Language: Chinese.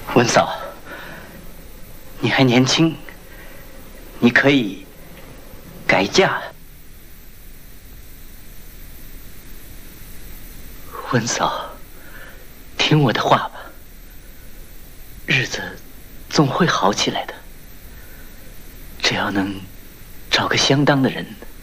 文嫂，你还年轻，你可以改嫁。文嫂，听我的话吧，日子总会好起来的。只要能找个相当的人，